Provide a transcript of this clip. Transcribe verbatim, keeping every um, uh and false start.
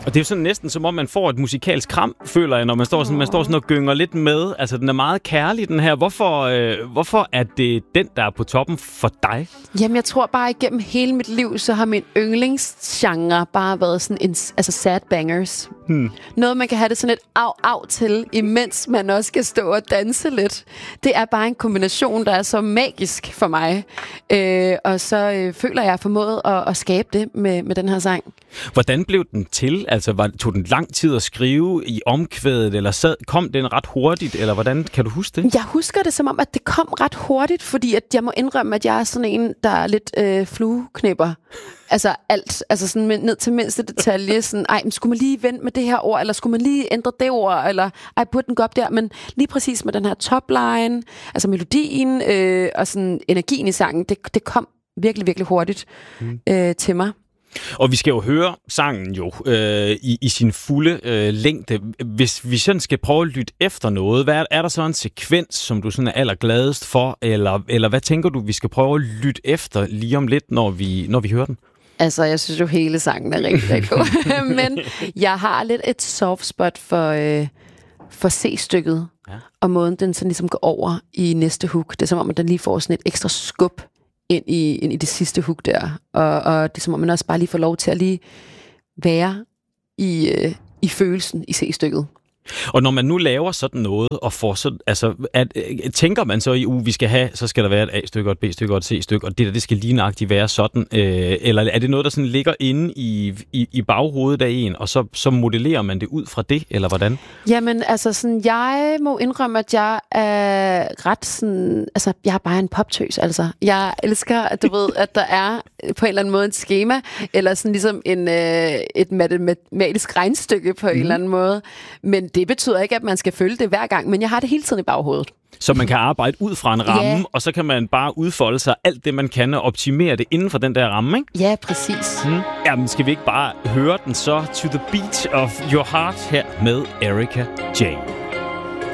Og det er jo sådan næsten som om, man får et musikalsk kram, føler jeg, når man står sådan, man står sådan og gynger lidt med. Altså, den er meget kærlig, den her. Hvorfor, øh, hvorfor er det den, der er på toppen for dig? Jamen, jeg tror bare, igennem hele mit liv, så har min yndlingsgenre bare været sådan en, altså sad bangers. Hmm. Noget, man kan have det sådan et af-af til, imens man også skal stå og danse lidt. Det er bare en kombination, der er så magisk for mig. Øh, og så øh, føler jeg, jeg har formået at, at skabe det med, med den her sang. Hvordan blev den til? Altså, var, tog den lang tid at skrive i omkvædet, eller sad, kom den ret hurtigt, eller hvordan kan du huske det? Jeg husker det som om, at det kom ret hurtigt, fordi at jeg må indrømme, at jeg er sådan en, der er lidt øh, flueknipper. Altså alt, altså sådan ned til mindste detalje, sådan, ej, men skulle man lige vente med det her ord, eller skulle man lige ændre det ord, eller ej, burde den gå op der, men lige præcis med den her topline, altså melodien, øh, og sådan energien i sangen, det, det kom virkelig, virkelig hurtigt mm. øh, til mig. Og vi skal jo høre sangen jo øh, i, i sin fulde øh, længde. Hvis vi sådan skal prøve at lytte efter noget, hvad er, er der så en sekvens, som du sådan er allergladest for, eller, eller hvad tænker du, vi skal prøve at lytte efter lige om lidt, når vi, når vi hører den? Altså, jeg synes jo, hele sangen er rigtig, rigtig god. Men jeg har lidt et soft spot for, øh, for C-stykket, ja. Og måden, den sådan ligesom går over i næste hook. Det er som om, at den lige får sådan et ekstra skub ind i, ind i det sidste hook der. Og, og det er som om, man også bare lige får lov til at lige være i, øh, i følelsen i C-stykket. Og når man nu laver sådan noget, og får så, altså, at, tænker man så i, uh, vi skal have, så skal der være et A-stykke, og et B-stykke, og et C-stykke, og det der, det skal lige nøjagtigt være sådan, øh, eller er det noget, der sådan ligger inde i, i, i baghovedet af en, og så, så modellerer man det ud fra det, eller hvordan? Jamen, altså sådan, jeg må indrømme, at jeg er ret sådan, altså, jeg er bare en poptøs, altså. Jeg elsker, at du ved, at der er på en eller anden måde et schema, eller sådan ligesom en, øh, et matematisk regnstykke på mm. en eller anden måde, men det betyder ikke, at man skal følge det hver gang, men jeg har det hele tiden i baghovedet. Så man kan arbejde ud fra en ramme, ja. Og så kan man bare udfolde sig alt det, man kan, og optimere det inden for den der ramme, ikke? Ja, præcis. Hmm. Jamen, skal vi ikke bare høre den så? To the beat of your heart her med Erika Jane.